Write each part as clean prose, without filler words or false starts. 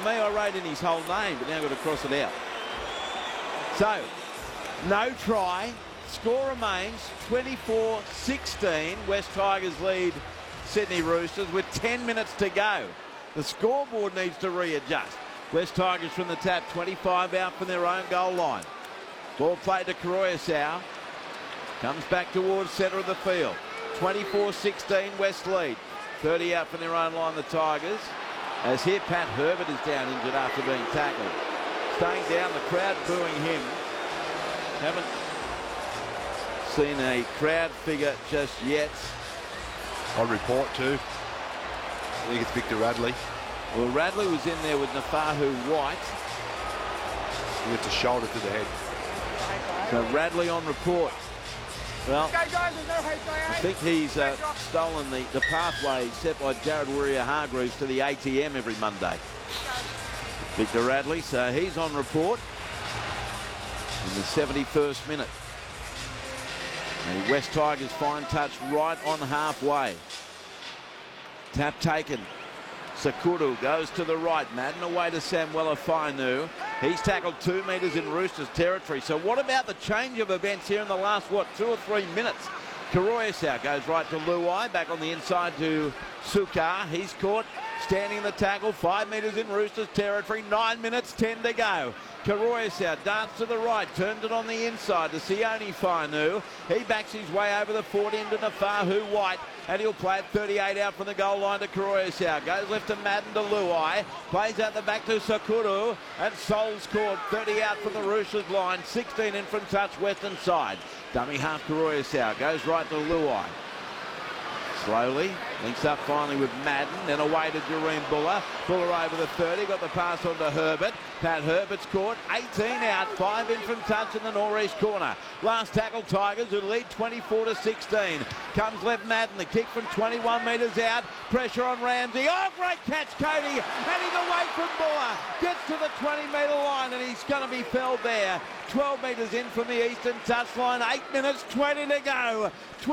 me, I wrote in his whole name, but now I've got to cross it out. So, no try. Score remains 24-16. West Tigers lead Sydney Roosters with 10 minutes to go. The scoreboard needs to readjust. West Tigers from the tap, 25 out from their own goal line. Ball played to Koroisau. Comes back towards centre of the field. 24-16 West lead. 30 out from their own line, the Tigers. As here Pat Herbert is down injured after being tackled. Staying down, the crowd booing him. Haven't seen a crowd figure just yet. On report too. I think it's Victor Radley. Well, Radley was in there with Nafahu White. He gets a shoulder to the head. So Radley on report. Well, I think he's stolen the pathway set by Jared Warrior-Hargreaves to the ATM every Monday. Victor Radley, so he's on report in the 71st minute. The West Tigers fine touch right on halfway. Tap taken. Sakuru goes to the right. Madden away to Samuela Fainu. He's tackled 2 metres in Roosters territory. So what about the change of events here in the last, 2 or 3 minutes? Koroisau goes right to Luai. Back on the inside to Sukar. He's caught standing in the tackle. 5 metres in Roosters territory. 9 minutes, 10 to go. Koroisau darts to the right, turns it on the inside to Sione Fainu. He backs his way over the 40 into Nafahu White, and he'll play it 38 out from the goal line to Koroisau. Goes left to Madden to Luai, plays out the back to Sakuru, and Sol's caught 30 out from the Roosters line, 16 in from touch western side. Dummy half Koroisau, goes right to Luai. Slowly, links up finally with Madden, then away to Jareem Buller. Buller over the 30, got the pass on to Herbert. Pat Herbert's caught, 18 out, 5 in from touch in the northeast corner. Last tackle Tigers who lead 24-16. Comes left Madden, the kick from 21 metres out. Pressure on Ramsey. Oh, great catch, Cody. And he's away from Buller. Gets to the 20-metre line and he's going to be felled there. 12 metres in from the eastern touchline. 8 minutes, 20 to go.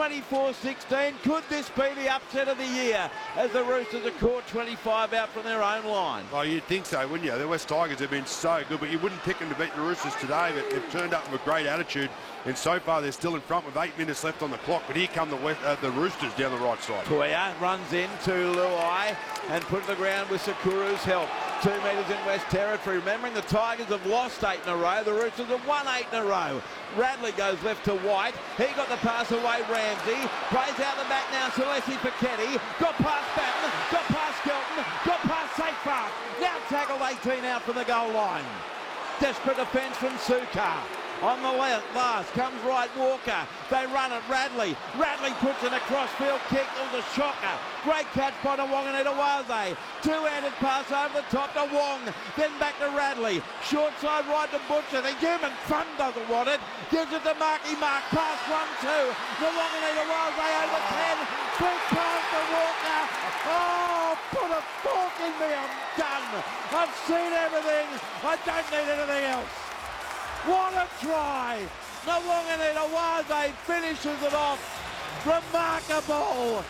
24-16. Could this be the upset of the year as the Roosters are caught 25 out from their own line? Oh, you'd think so, wouldn't you? The West Tigers have been so good, but you wouldn't pick them to beat the Roosters today, but they've turned up with a great attitude, and so far they're still in front with 8 minutes left on the clock, but here come the Roosters down the right side. Toya runs in to Luai and put it to the ground with Sakuru's help. 2 metres in West Territory. Remembering the Tigers have lost 8 in a row. The Roosters have won 8 in a row. Radley goes left to White. He got the pass away, Ramsey. Plays out the back now, Celeste Paquetti. Got past Batten, got past Skelton, got past Safepath. Now tackled 18 out from the goal line. Desperate defence from Sukar. On the last comes right Walker. They run it. Radley puts in a crossfield kick. It was a shocker. Great catch by Wanganita-Waze. Two-handed pass over the top to Wong. Then back to Radley. Short side right to Butcher. The human front doesn't want it. Gives it to Marky Mark. Pass 1-2. The Wanganita-Waze over 10. Quick pass to Walker. Oh, put a fork in me. I'm done. I've seen everything. I don't need anything else. What a try! Wanganita-Waze finishes it off. Remarkable.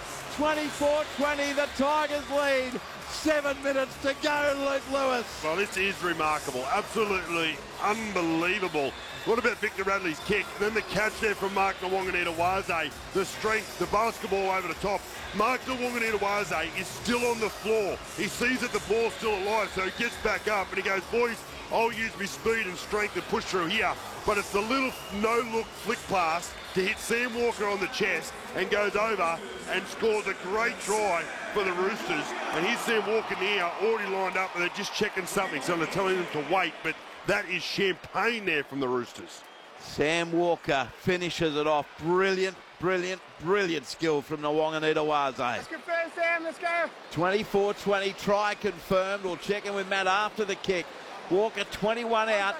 24-20, the Tigers lead. 7 minutes to go, Luke Lewis. Well, this is remarkable. Absolutely unbelievable. What about Victor Radley's kick? Then the catch there from Mark Wanganita-Waze. The strength, the basketball over the top. Mark Wanganita-Waze is still on the floor. He sees that the ball's still alive, so he gets back up and he goes, boys, I'll use my speed and strength to push through here. But it's the little no-look flick pass to hit Sam Walker on the chest and goes over and scores a great try for the Roosters. And here's Sam Walker here, already lined up, and they're just checking something, so they're telling them to wait. But that is champagne there from the Roosters. Sam Walker finishes it off. Brilliant, brilliant, brilliant skill from the Wanganita-Waze. Let's go first, Sam. Let's go. 24-20, try confirmed. We'll check in with Matt after the kick. Walker 21 out,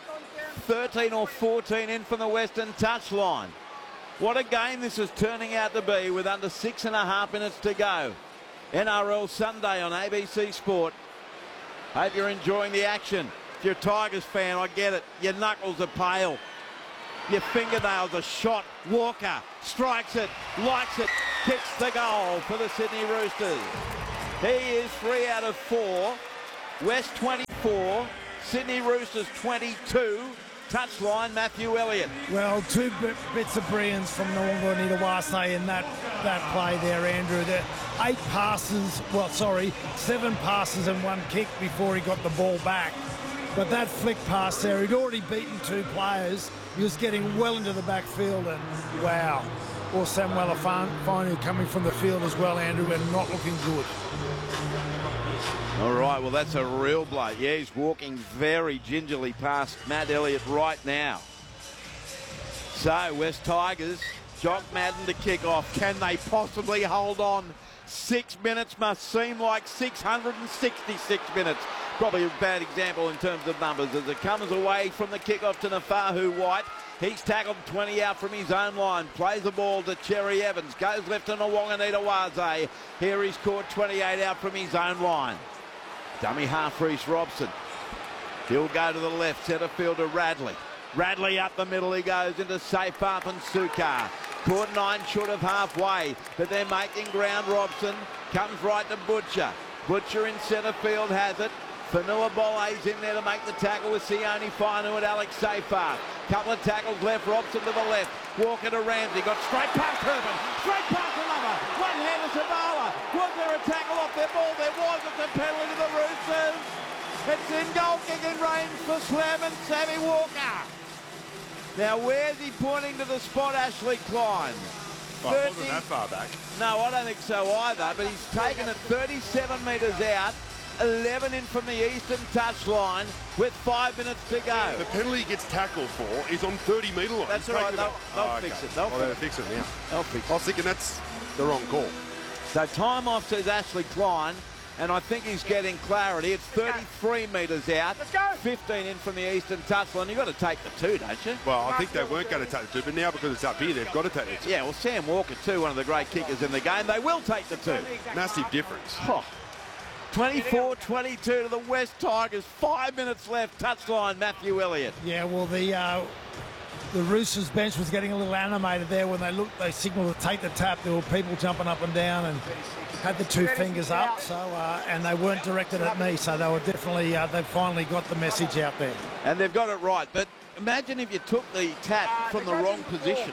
13 or 14 in from the western touchline. What a game this is turning out to be with under 6.5 minutes to go. NRL Sunday on ABC Sport. Hope you're enjoying the action. If you're a Tigers fan, I get it. Your knuckles are pale. Your fingernails are shot. Walker strikes it, likes it, kicks the goal for the Sydney Roosters. He is 3 out of 4. West 20. 24. Sydney Roosters 22. Touchline, Matthew Elliott. Well, two bits of brilliance from Nawonga Nitawase in that play there, Andrew. The 7 passes and 1 kick before he got the ball back. But that flick pass there, he'd already beaten 2 players. He was getting well into the backfield, and wow. Or Samuel Afanu coming from the field as well, Andrew, and not looking good. All right, well, that's a real blow. Yeah, he's walking very gingerly past Matt Elliott right now. So, West Tigers, Jock Madden to kick off. Can they possibly hold on? 6 minutes must seem like 666 minutes. Probably a bad example in terms of numbers as it comes away from the kickoff to Nafahu White. He's tackled 20 out from his own line. Plays the ball to Cherry Evans. Goes left to Nawonga Nitawase. Here he's caught 28 out from his own line. Dummy half Reece Robson. He'll go to the left, centre fielder Radley. Radley up the middle, he goes into safe path and Sukar. Caught 9 short of halfway, but they're making ground. Robson comes right to Butcher. Butcher in centre field has it. Fanua Bole's in there to make the tackle with Sione Fainu and Alex Seyfarth. Couple of tackles left, Robson to the left. Walker to Ramsey, got straight past Turpin, straight past the lover. One hand to Savala. Was there a tackle off their ball? There was. It's a penalty to the Roosters. It's in goal kicking range for Slam and Sammy Walker. Now, where's he pointing to the spot, Ashley Klein? Well, it wasn't that far back. No, I don't think so either, but he's taken it 37 metres out. 11 in from the eastern touchline with 5 minutes to go. The penalty he gets tackled for is on 30-metre line. That's all right. They'll fix it. They'll fix it now. They'll fix it. I was thinking that's the wrong call. So time off, says Ashley Klein, and I think he's getting clarity. It's 33 metres out. Let's go. 15 in from the eastern touchline. You've got to take the 2, don't you? Well, I think they weren't going to take the 2, but now because it's up here, they've got to take the 2. Yeah, well, Sam Walker too, one of the great kickers in the game. They will take the 2. Massive difference. Oh. 24-22 to the West Tigers. 5 minutes left. Touchline, Matthew Elliott. Yeah, well, the Roosters bench was getting a little animated there when they signalled to take the tap. There were people jumping up and down and had the 2 fingers up. So and they weren't directed at me, so they were definitely they finally got the message out there. And they've got it right. But imagine if you took the tap from the wrong position.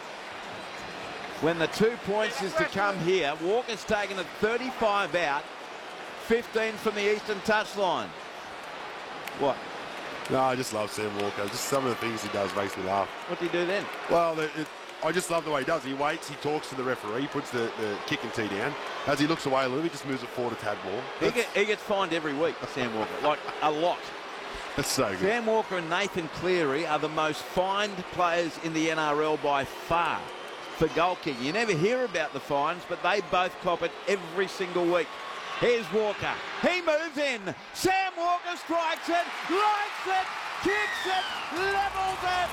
When the 2 points is to come here, Walker's taken it 35 out. 15 from the eastern touchline. What? No, I just love Sam Walker. Just some of the things he does makes me laugh. What do you do then? Well, I just love the way he does. He waits, he talks to the referee, he puts the kick and tee down. As he looks away a little, he just moves it forward a tad more. He gets fined every week, Sam Walker, like a lot. That's so good. Sam Walker and Nathan Cleary are the most fined players in the NRL by far for goal kicking. You never hear about the fines, but they both cop it every single week. Here's Walker. He moves in. Sam Walker strikes it, lights it, kicks it, levels it.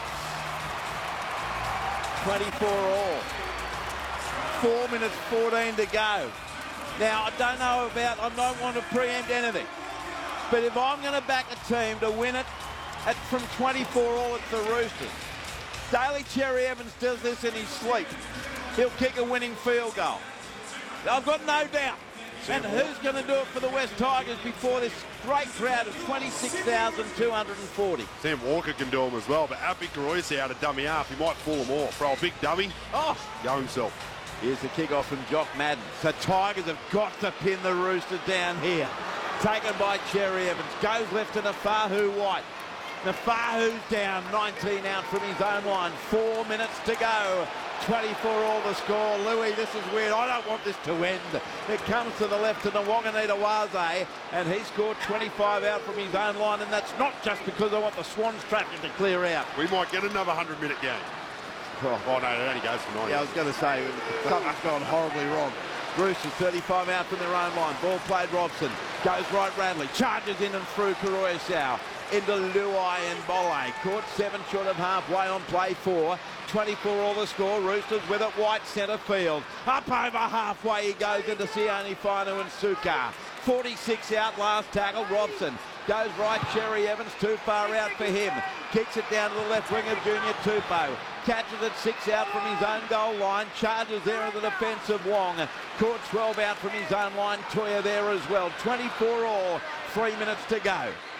24 all. 4 minutes 14 to go. Now, I don't know about, I don't want to preempt anything, but if I'm going to back a team to win it from 24 all, it's the Roosters. Daly Cherry Evans does this in his sleep. He'll kick a winning field goal. I've got no doubt. And who's going to do it for the West Tigers before this great crowd of 26,240? Sam Walker can do them as well, but Api Karoisi out a dummy half. He might fool them all. Throw a big dummy. Oh, Go himself. here's the kick-off from Jock Madden. So Tigers have got to pin the Roosters down here. Taken by Cherry Evans. Goes left to Nafahu White. Nafahu's down, 19 out from his own line. 4 minutes to go. 24 all the score. Louis, this is weird. I don't want this to end. It comes to the left to Nawonga Nitawase, and he scored 25 out from his own line, and that's not just because I want the Swans traffic to clear out. We might get another 100-minute game. Oh, no, it only goes for 90. Yeah, I was going to say, something's gone horribly wrong. Roosters 35 out from their own line. Ball played Robson. Goes right Radley. Charges in and through Karoisau. Into Luai and Bole. Caught 7 short of halfway on play 4. 24 all the score. Roosters with it. White centre field. Up over halfway he goes into Sione Fainu and Sukar. 46 out last tackle. Robson goes right. Cherry Evans too far out for him. Kicks it down to the left wing of Junior Tupou. Catches it 6 out from his own goal line. Charges there in the defence of Wong. Caught 12 out from his own line. Toya there as well. 24 all. 3 minutes to go.